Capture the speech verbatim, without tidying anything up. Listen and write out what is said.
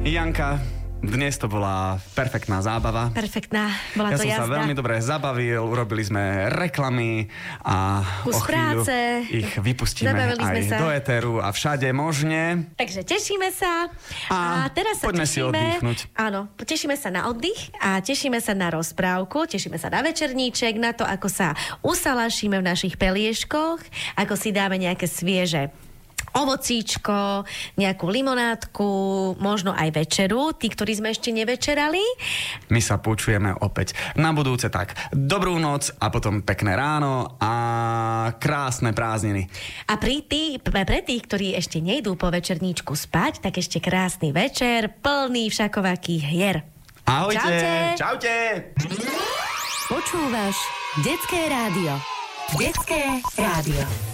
Janka, dnes to bola perfektná zábava. Perfektná, bola ja to som jazda. sa veľmi dobre zabavil, urobili sme reklamy a kus o chvíľu práce. ich vypustíme Zabavili sme aj sa. do éteru a všade možne. Takže tešíme sa. A A, teraz sa poďme si tešíme, oddychnúť. Áno, tešíme sa na oddych a tešíme sa na rozprávku, tešíme sa na večerníček, na to, ako sa usalašíme v našich pelieškoch, ako si dáme nejaké svieže ovocíčko, nejakú limonádku, možno aj večeru, tí, ktorí sme ešte nevečerali. My sa počujeme opäť na budúce, tak dobrú noc a potom pekné ráno a krásne prázdniny. A pri tí, pre tých, ktorí ešte nejdú po večerníčku spať, tak ešte krásny večer, plný všakovakých hier. Ahojte! Čaute! Čaute! Počúvaš Detské rádio. Detské rádio.